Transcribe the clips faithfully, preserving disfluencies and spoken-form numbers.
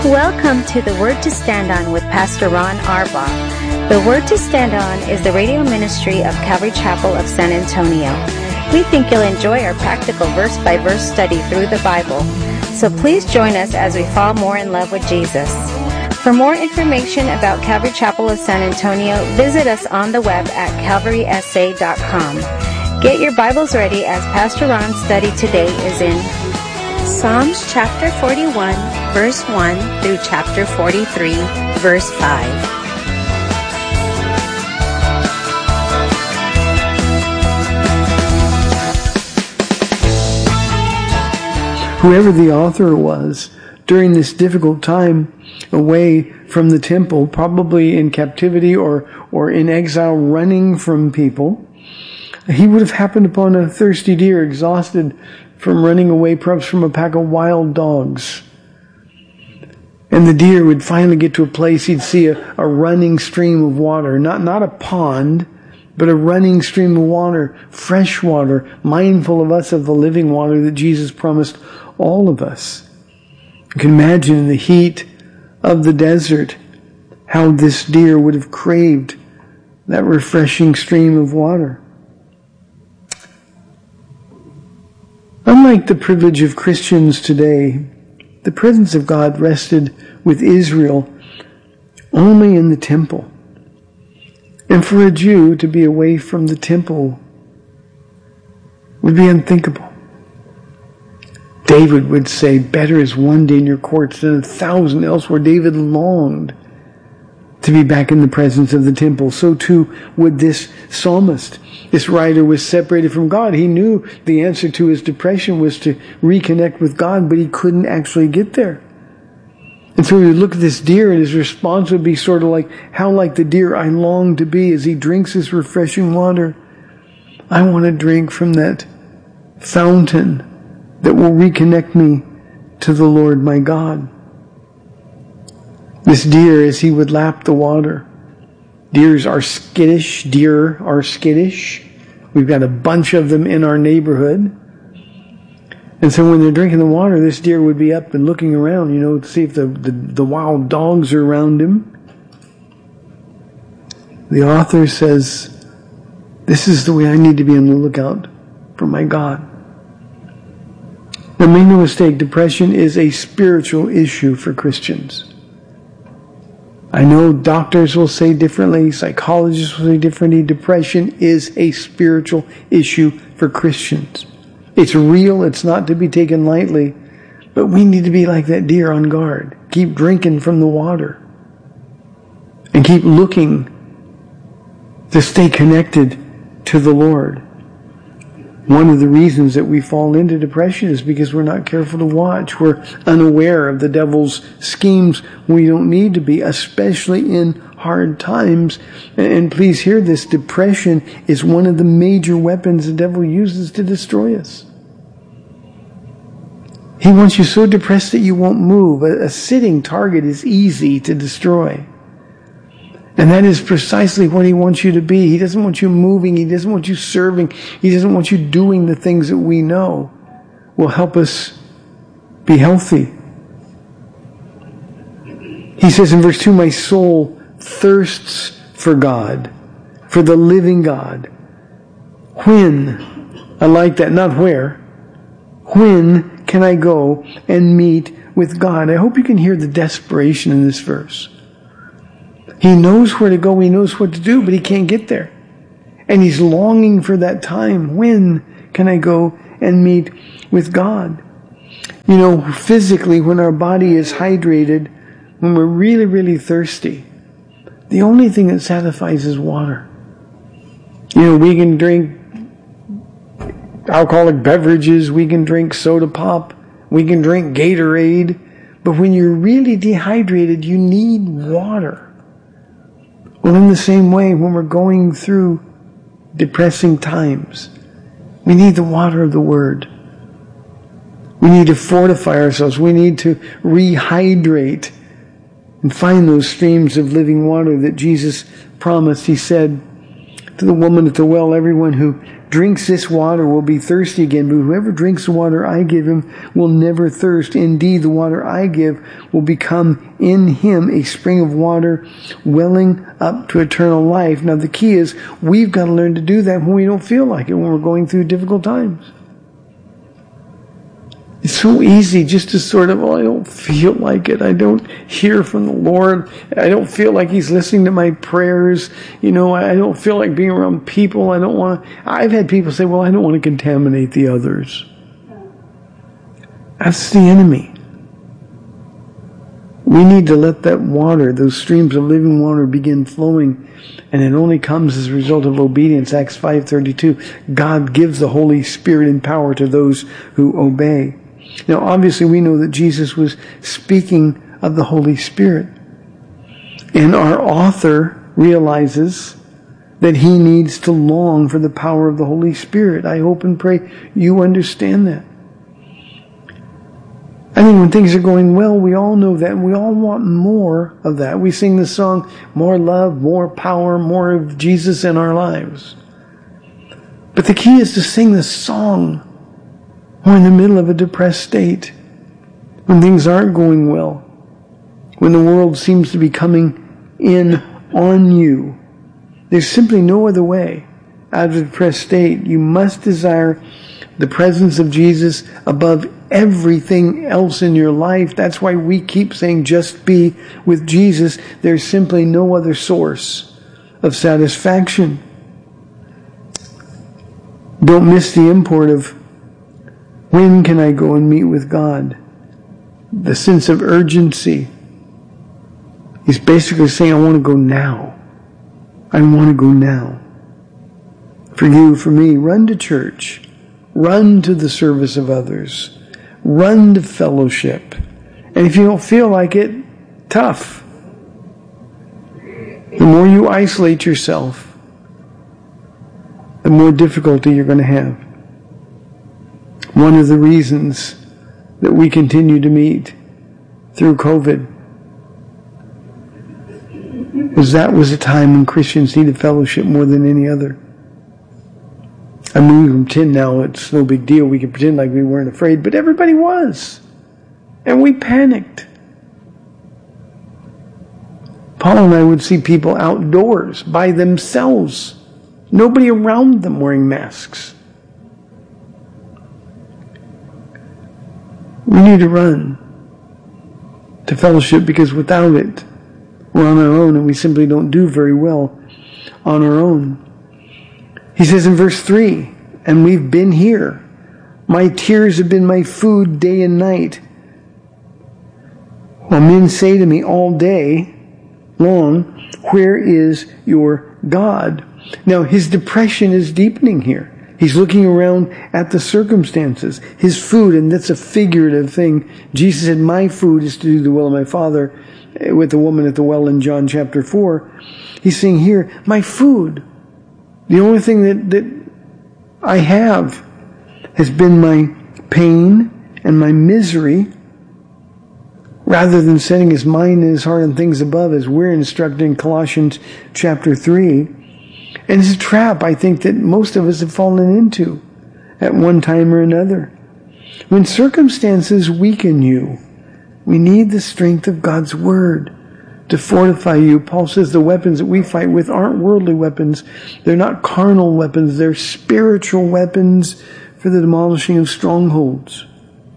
Welcome to The Word to Stand On with Pastor Ron Arbaugh. The Word to Stand On is the radio ministry of Calvary Chapel of San Antonio. We think you'll enjoy our practical verse-by-verse study through the Bible. So please join us as we fall more in love with Jesus. For more information about Calvary Chapel of San Antonio, visit us on the web at calvary s a dot com. Get your Bibles ready as Pastor Ron's study today is in Psalms chapter forty-one, verse one through chapter forty-three, verse five. Whoever the author was during this difficult time away from the temple, probably in captivity or, or in exile running from people, he would have happened upon a thirsty deer exhausted from running away, perhaps from a pack of wild dogs. And the deer would finally get to a place he'd see a, a running stream of water, not, not a pond, but a running stream of water, fresh water, mindful of us of the living water that Jesus promised all of us. You can imagine in the heat of the desert how this deer would have craved that refreshing stream of water. Unlike the privilege of Christians today, the presence of God rested with Israel only in the temple. And for a Jew to be away from the temple would be unthinkable. David would say, better is one day in your courts than a thousand elsewhere. David longed to be back in the presence of the temple. So too would this psalmist. This writer was separated from God. He knew the answer to his depression was to reconnect with God, but he couldn't actually get there. And so he would look at this deer, and his response would be sort of like, how like the deer I long to be as he drinks this refreshing water. I want to drink from that fountain that will reconnect me to the Lord my God. This deer, as he would lap the water, deers are skittish, deer are skittish. We've got a bunch of them in our neighborhood. And so when they're drinking the water, this deer would be up and looking around, you know, to see if the, the, the wild dogs are around him. The author says, this is the way I need to be on the lookout for my God. Now, make no mistake, depression is a spiritual issue for Christians. I know doctors will say differently, psychologists will say differently. Depression is a spiritual issue for Christians. It's real, it's not to be taken lightly, but we need to be like that deer on guard. Keep drinking from the water. And keep looking to stay connected to the Lord. One of the reasons that we fall into depression is because we're not careful to watch. We're unaware of the devil's schemes. We don't need to be, especially in hard times. And please hear this, depression is one of the major weapons the devil uses to destroy us. He wants you so depressed that you won't move. A, a sitting target is easy to destroy. And that is precisely what he wants you to be. He doesn't want you moving. He doesn't want you serving. He doesn't want you doing the things that we know will help us be healthy. He says in verse two, my soul thirsts for God, for the living God. When? I like that. Not where. When can I go and meet with God? I hope you can hear the desperation in this verse. He knows where to go, he knows what to do, but he can't get there. And he's longing for that time. When can I go and meet with God? You know, physically, when our body is hydrated, when we're really, really thirsty, the only thing that satisfies is water. You know, we can drink alcoholic beverages, we can drink soda pop, we can drink Gatorade, but when you're really dehydrated, you need water. Well, in the same way, when we're going through depressing times, we need the water of the Word. We need to fortify ourselves. We need to rehydrate and find those streams of living water that Jesus promised. He said to the woman at the well, everyone who drinks this water will be thirsty again, but whoever drinks the water I give him will never thirst. Indeed, the water I give will become in him a spring of water welling up to eternal life. Now, the key is we've got to learn to do that when we don't feel like it, when we're going through difficult times. It's so easy just to sort of, well, I don't feel like it. I don't hear from the Lord. I don't feel like He's listening to my prayers. You know, I don't feel like being around people. I don't want to. I've had people say, well, I don't want to contaminate the others. That's the enemy. We need to let that water, those streams of living water, begin flowing. And it only comes as a result of obedience. Acts five thirty-two. God gives the Holy Spirit and power to those who obey. Now, obviously, we know that Jesus was speaking of the Holy Spirit. And our author realizes that he needs to long for the power of the Holy Spirit. I hope and pray you understand that. I think when things are going well, we all know that, and we all want more of that. We sing the song, more love, more power, more of Jesus in our lives. But the key is to sing the song or in the middle of a depressed state, when things aren't going well, when the world seems to be coming in on you. There's simply no other way out of a depressed state. You must desire the presence of Jesus above everything else in your life. That's why we keep saying just be with Jesus. There's simply no other source of satisfaction. Don't miss the import of when can I go and meet with God? The sense of urgency. He's basically saying, I want to go now. I want to go now. For you, for me, run to church. Run to the service of others. Run to fellowship. And if you don't feel like it, tough. The more you isolate yourself, the more difficulty you're going to have. One of the reasons that we continue to meet through COVID was that was a time when Christians needed fellowship more than any other. I mean, we can pretend now it's no big deal. We can pretend like we weren't afraid, but everybody was. And we panicked. Paul and I would see people outdoors by themselves. Nobody around them wearing masks. We need to run to fellowship because without it, we're on our own and we simply don't do very well on our own. He says in verse three, and we've been here. My tears have been my food day and night. While men say to me all day long, where is your God? Now, his depression is deepening here. He's looking around at the circumstances. His food, and that's a figurative thing. Jesus said, my food is to do the will of my Father, with the woman at the well in John chapter four. He's saying here, my food, the only thing that, that I have has been my pain and my misery, rather than setting his mind and his heart on things above, as we're instructed in Colossians chapter three. And it's a trap, I think, that most of us have fallen into at one time or another. When circumstances weaken you, we need the strength of God's Word to fortify you. Paul says the weapons that we fight with aren't worldly weapons. They're not carnal weapons. They're spiritual weapons for the demolishing of strongholds.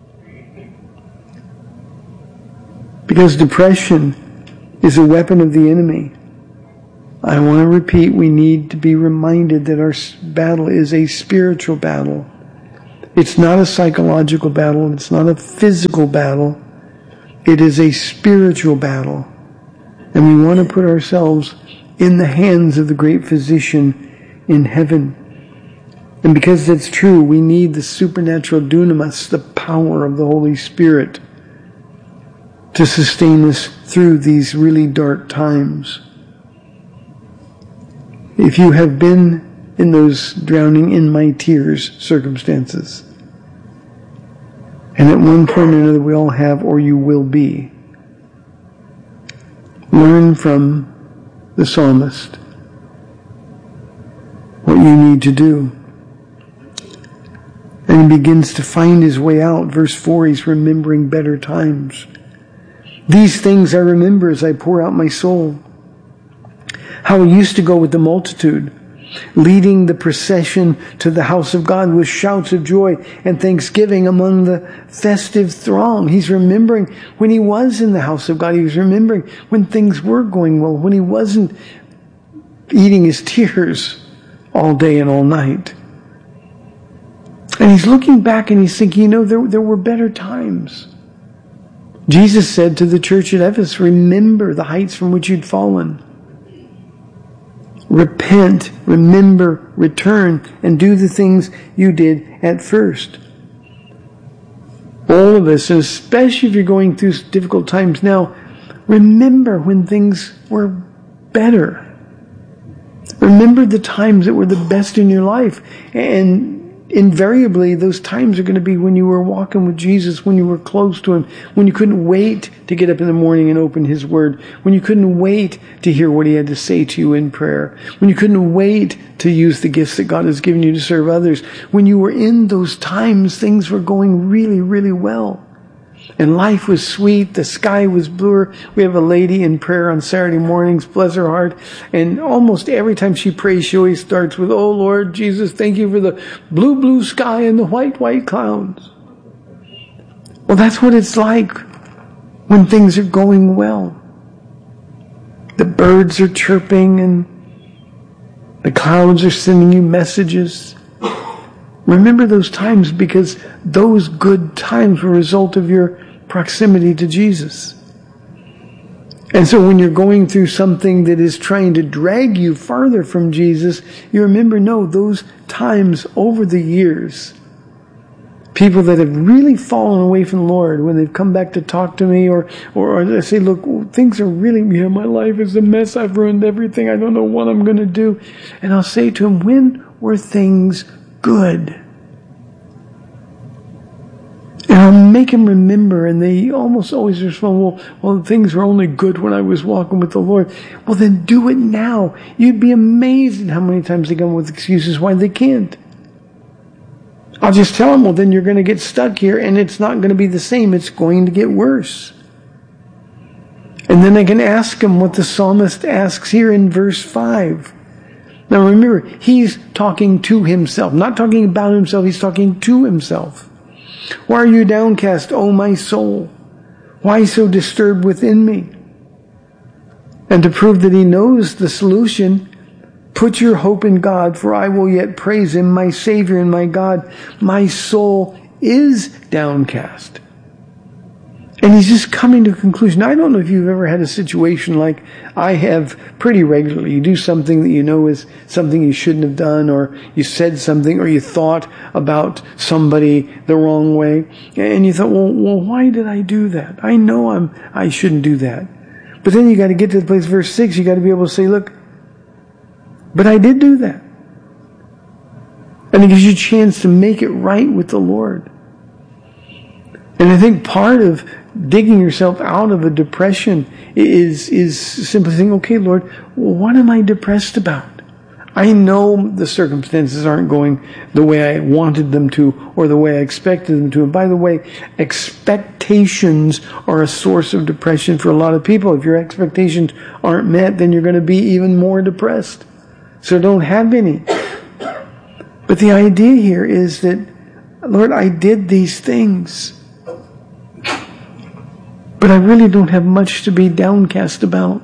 Because depression is a weapon of the enemy. I want to repeat, we need to be reminded that our battle is a spiritual battle. It's not a psychological battle. It's not a physical battle. It is a spiritual battle. And we want to put ourselves in the hands of the great physician in heaven. And because that's true, we need the supernatural dunamis, the power of the Holy Spirit, to sustain us through these really dark times. If you have been in those drowning in my tears circumstances, and at one point or another we all have, or you will be, learn from the psalmist what you need to do. And he begins to find his way out. Verse four, he's remembering better times. These things I remember as I pour out my soul. How he used to go with the multitude, leading the procession to the house of God with shouts of joy and thanksgiving among the festive throng. He's remembering when he was in the house of God. He was remembering when things were going well, when he wasn't eating his tears all day and all night. And he's looking back and he's thinking, you know, there, there were better times. Jesus said to the church at Ephesus, remember the heights from which you'd fallen. Repent, remember, return, and do the things you did at first. All of us, and especially if you're going through difficult times now, remember when things were better. Remember the times that were the best in your life. And invariably, those times are going to be when you were walking with Jesus, when you were close to him, when you couldn't wait to get up in the morning and open his word, when you couldn't wait to hear what he had to say to you in prayer, when you couldn't wait to use the gifts that God has given you to serve others. When you were in those times, things were going really, really well. And life was sweet. The sky was bluer. We have a lady in prayer on Saturday mornings, bless her heart. And almost every time she prays, she always starts with, oh Lord Jesus, thank you for the blue, blue sky and the white, white clouds. Well, that's what it's like when things are going well. The birds are chirping and the clouds are sending you messages. Remember those times, because those good times were a result of your proximity to Jesus. And so when you're going through something that is trying to drag you farther from Jesus, you remember, no, those times over the years, people that have really fallen away from the Lord, when they've come back to talk to me, or, or, or they say, look, things are really, you know, my life is a mess. I've ruined everything. I don't know what I'm going to do. And I'll say to them, when were things good? And I'll make them remember, and they almost always respond, well, well, things were only good when I was walking with the Lord. Well, then do it now. You'd be amazed at how many times they come with excuses why they can't. I'll just tell them, well, then you're going to get stuck here, and it's not going to be the same. It's going to get worse. And then I can ask them what the psalmist asks here in verse five. Now remember, he's talking to himself, not talking about himself, he's talking to himself. Why are you downcast, O my soul? Why so disturbed within me? And to prove that he knows the solution, put your hope in God, for I will yet praise him, my Savior and my God. My soul is downcast. And he's just coming to a conclusion. I don't know if you've ever had a situation like I have pretty regularly. You do something that you know is something you shouldn't have done, or you said something, or you thought about somebody the wrong way. And you thought, well, well, why did I do that? I know I'm, I shouldn't do that. But then you got to get to the place, verse six, you got to be able to say, look, but I did do that. And it gives you a chance to make it right with the Lord. And I think part of digging yourself out of a depression is is simply saying, okay, Lord, well, what am I depressed about? I know the circumstances aren't going the way I wanted them to, or the way I expected them to. And by the way, expectations are a source of depression for a lot of people. If your expectations aren't met, then you're going to be even more depressed. So don't have any. But the idea here is that, Lord, I did these things, but I really don't have much to be downcast about.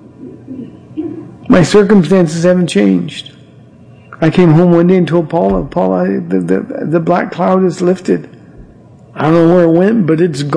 My circumstances haven't changed. I came home one day and told Paula, Paula, the, the, the black cloud is lifted. I don't know where it went, but it's gone.